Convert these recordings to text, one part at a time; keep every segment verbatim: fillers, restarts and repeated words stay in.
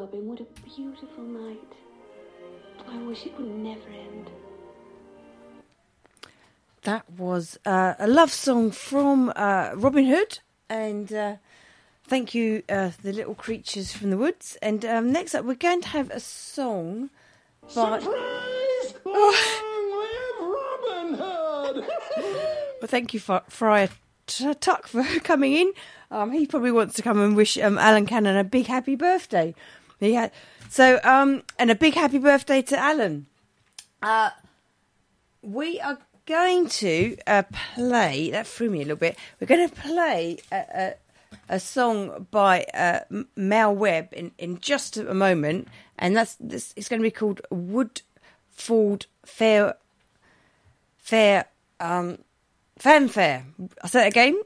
Robin, what a beautiful night. I wish it would never end. That was uh, a love song from uh, Robin Hood, and uh, thank you, uh, the little creatures from the woods. And um, next up, we're going to have a song by... Surprise! Oh, we have Robin Hood! Well, thank you, for Friar T- Tuck, for coming in. Um, he probably wants to come and wish um, Alan Cannon a big happy birthday. He had so, um, and a big happy birthday to Alan. Uh, we are going to uh, play. That threw me a little bit. We're going to play a, a, a song by uh, Mel Webb in, in just a moment, and that's this. It's going to be called Woodford Fair Fair um, Fanfare. I'll say that again.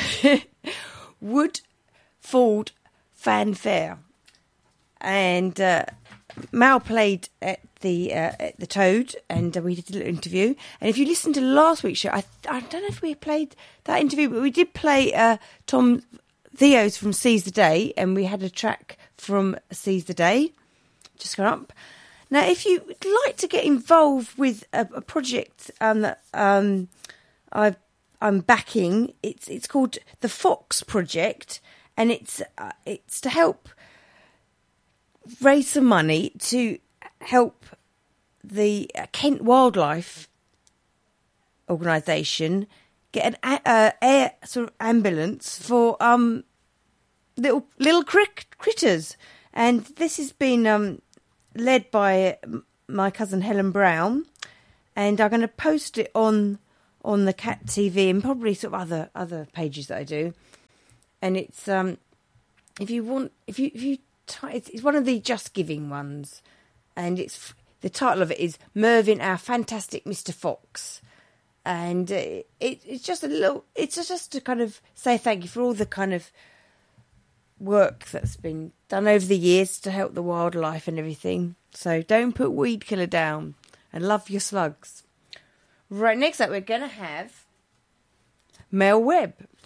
Woodford Fanfare. And uh, Mal played at the uh, at the Toad, and uh, we did a little interview. And if you listen to last week's show, I, I don't know if we played that interview, but we did play uh, Tom Theo's from Seize the Day, and we had a track from Seize the Day. Just gone up. Now, if you would like to get involved with a, a project um, that um, I've, I'm backing, it's it's called the Fox Project, and it's uh, it's to help raise some money to help the Kent Wildlife Organisation get an uh, air sort of ambulance for um little little crick, critters, and this has been um led by my cousin Helen Brown, and I'm going to post it on on the Cat T V and probably sort of other other pages that I do, and it's um if you want if you if you it's one of the Just Giving ones, and it's the title of it is Mervyn, Our Fantastic Mister Fox, and it, it, it's just a little. It's just to kind of say thank you for all the kind of work that's been done over the years to help the wildlife and everything. So don't put weed killer down, and love your slugs. Right, next up we're going to have Mel Webb.